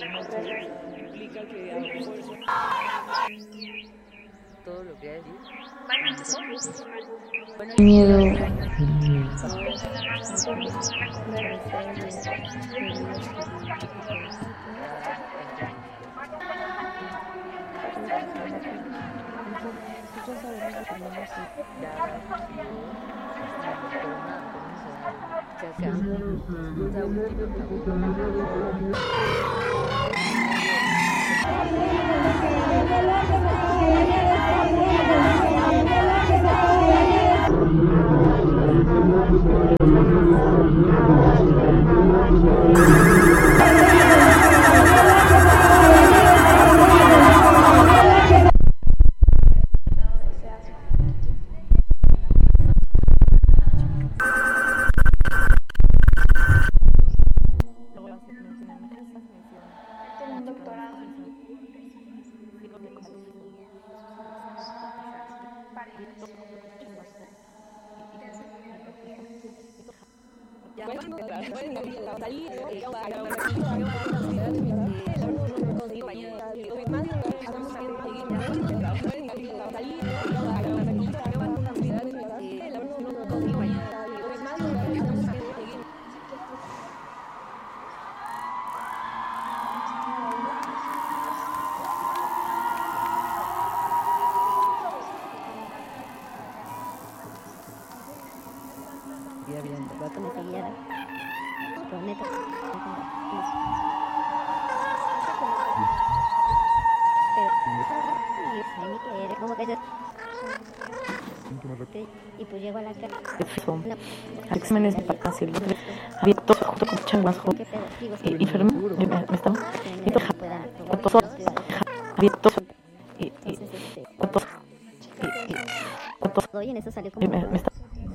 implica que a fuerza todo lo que hay. Miedo. Un doctorado. Y pues llego a la casa. Exámenes de vacación abierto junto con changuas y firme me estaba abierto y en eso salió como me está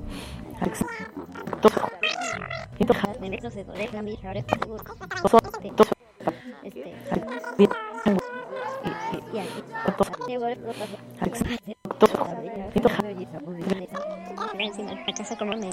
a casa como me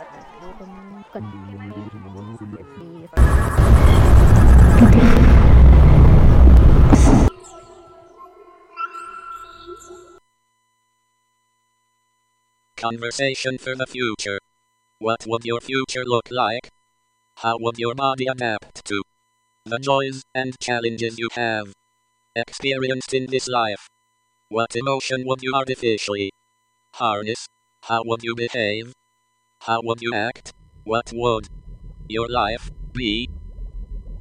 Conversation for the future. What would your future look like? How would your body adapt to the joys and challenges you have experienced in this life? What emotion would you artificially harness? How would you behave? How would you act? What would your life be?